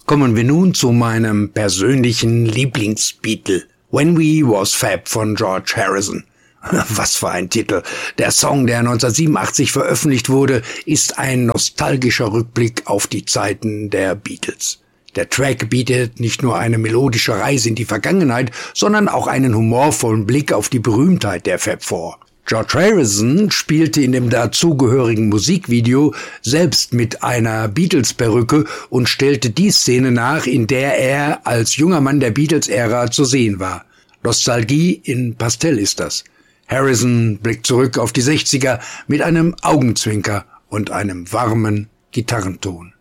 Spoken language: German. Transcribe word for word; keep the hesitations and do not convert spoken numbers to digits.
Kommen wir nun zu meinem persönlichen Lieblingsbeatle. When We Was Fab von George Harrison. Was für ein Titel. Der Song, der neunzehnhundertsiebenundachtzig veröffentlicht wurde, ist ein nostalgischer Rückblick auf die Zeiten der Beatles. Der Track bietet nicht nur eine melodische Reise in die Vergangenheit, sondern auch einen humorvollen Blick auf die Berühmtheit der Fab Four. George Harrison spielte in dem dazugehörigen Musikvideo selbst mit einer Beatles-Perücke und stellte die Szene nach, in der er als junger Mann der Beatles-Ära zu sehen war. Nostalgie in Pastell ist das. Harrison blickt zurück auf die sechziger mit einem Augenzwinker und einem warmen Gitarrenton.